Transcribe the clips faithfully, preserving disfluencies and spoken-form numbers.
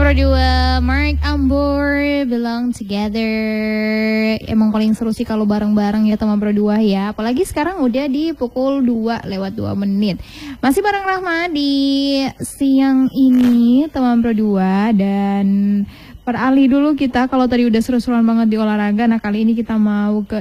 berdua, Mark Ambor, Belong Together. Emang paling seru sih kalau bareng-bareng ya teman berdua ya. Apalagi sekarang udah di pukul dua lewat dua menit. Masih bareng Rahma di siang ini teman berdua. Dan beralih dulu kita, kalau tadi udah seru-seruan banget di olahraga. Nah kali ini kita mau ke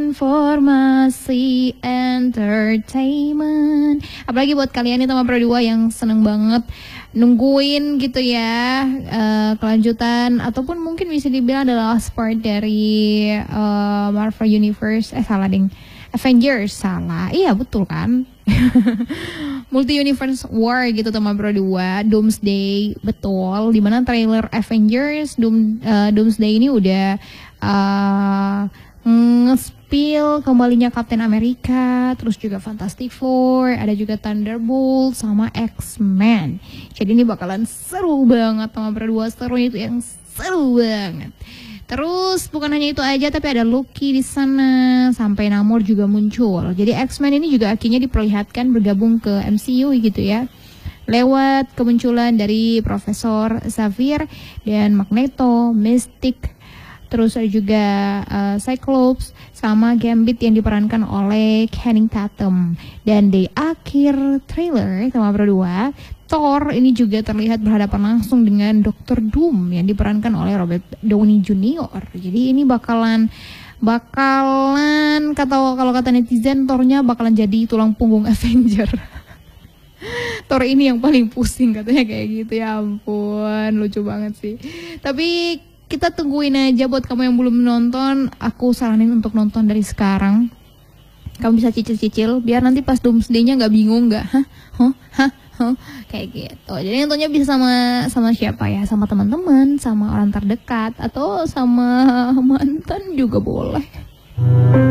informasi entertainment. Apalagi buat kalian nih teman berdua yang seneng banget nungguin gitu ya uh, kelanjutan ataupun mungkin bisa dibilang adalah last part dari uh, Marvel Universe. Eh salah ding, Avengers, salah. Iya betul kan. Multi Universe War gitu teman berdua, Doomsday, betul. Dimana trailer Avengers Doom, uh, Doomsday ini udah uh, nge-spill kembalinya Captain America, terus juga Fantastic Four, ada juga Thunderbolt sama X-Men. Jadi ini bakalan seru banget teman berdua, seru itu yang seru banget. Terus bukan hanya itu aja, tapi ada Loki di sana, sampai Namor juga muncul. Jadi X-Men ini juga akhirnya diperlihatkan bergabung ke M C U gitu ya, lewat kemunculan dari Profesor Xavier dan Magneto, Mystic, terus ada juga uh, Cyclops sama Gambit yang diperankan oleh Channing Tatum. Dan di akhir trailer teman berdua, Thor ini juga terlihat berhadapan langsung dengan Doctor Doom yang diperankan oleh Robert Downey Junior Jadi ini bakalan bakalan kata kalau kata netizen, Thor-nya bakalan jadi tulang punggung Avenger. Thor ini yang paling pusing katanya kayak gitu. Ya ampun, lucu banget sih. Tapi kita tungguin aja. Buat kamu yang belum nonton, aku saranin untuk nonton dari sekarang. Kamu bisa cicil-cicil biar nanti pas Doomsday-nya nggak bingung, nggak hah huh? hah huh? Kayak gitu. Jadi nontonnya bisa sama sama siapa ya, sama teman-teman, sama orang terdekat, atau sama mantan juga boleh.